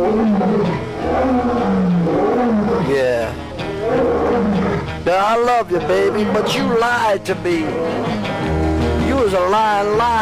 Yeah. Now I love you, baby, but you lied to me. You was a lying lie.